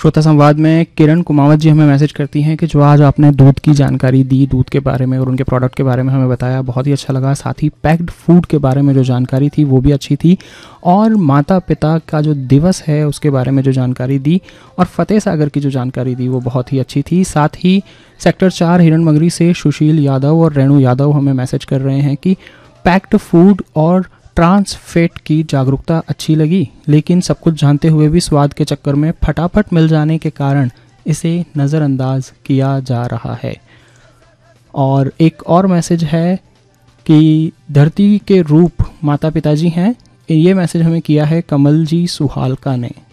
श्रोता संवाद में किरण कुमावत जी हमें मैसेज करती हैं कि जो आज आपने दूध की जानकारी दी, दूध के बारे में और उनके प्रोडक्ट के बारे में हमें बताया, बहुत ही अच्छा लगा। साथ ही पैक्ड फूड के बारे में जो जानकारी थी वो भी अच्छी थी, और माता पिता का जो दिवस है उसके बारे में जो जानकारी दी और फतेह सागर की जो जानकारी दी वो बहुत ही अच्छी थी। साथ ही सेक्टर 4 हिरणमगरी से सुशील यादव और रेणु यादव हमें मैसेज कर रहे हैं कि पैक्ड फूड और ट्रांस फैट की जागरूकता अच्छी लगी, लेकिन सब कुछ जानते हुए भी स्वाद के चक्कर में फटाफट मिल जाने के कारण इसे नज़रअंदाज किया जा रहा है। और एक और मैसेज है कि धरती के रूप माता पिताजी हैं, ये मैसेज हमें किया है कमल जी सुहालका ने।